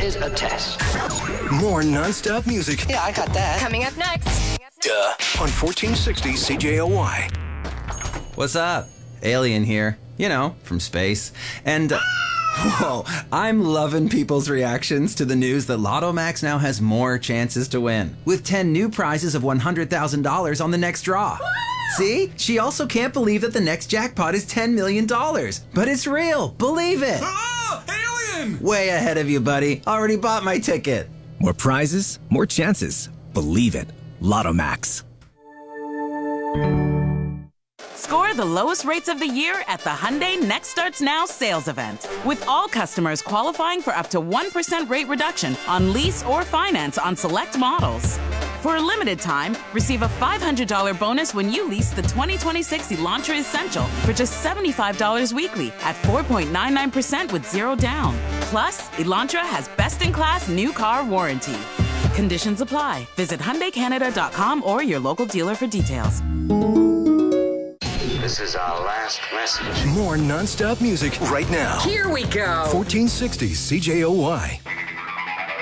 is a test. More non-stop music. Yeah, I got that. Coming up next. Duh. On 1460 CJOY. What's up? Alien here. You know, from space. And, whoa, I'm loving people's reactions to the news that Lotto Max now has more chances to win, with 10 new prizes of $100,000 on the next draw. See? She also can't believe that the next jackpot is $10 million. But it's real. Believe it. Alien! Way ahead of you, buddy. Already bought my ticket. More prizes, more chances. Believe it. Lotto Max. Score the lowest rates of the year at the Hyundai Next Starts Now sales event. With all customers qualifying for up to 1% rate reduction on lease or finance on select models. For a limited time, receive a $500 bonus when you lease the 2026 Elantra Essential for just $75 weekly at 4.99% with zero down. Plus, Elantra has best-in-class new car warranty. Conditions apply. Visit HyundaiCanada.com or your local dealer for details. This is our last message. More non-stop music right now. Here we go. 1460 CJOY.